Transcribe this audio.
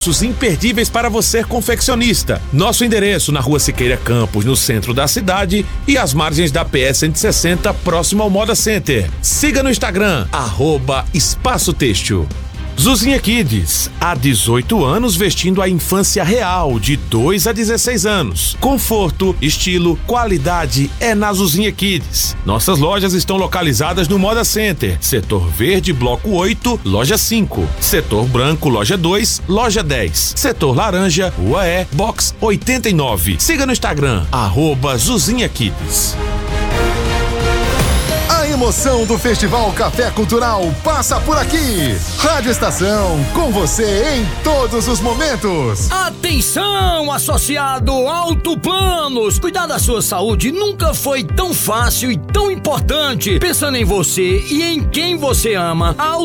imperdíveis para você confeccionista. Nosso endereço na Rua Siqueira Campos, no centro da cidade, e às margens da PS 160, próximo ao Moda Center. Siga no Instagram, @Espaço Têxtil. Zuzinha Kids, há 18 anos vestindo a infância real de 2 a 16 anos. Conforto, estilo, qualidade é na Zuzinha Kids. Nossas lojas estão localizadas no Moda Center, Setor Verde, Bloco 8, Loja 5. Setor Branco, Loja 2, Loja 10. Setor Laranja, Rua E, Box 89. Siga no Instagram, @Zuzinha Kids. A emoção do Festival Café Cultural passa por aqui. Rádio Estação, com você em todos os momentos. Atenção, associado Auto Planos. Cuidar da sua saúde nunca foi tão fácil e tão importante. Pensando em você e em quem você ama, a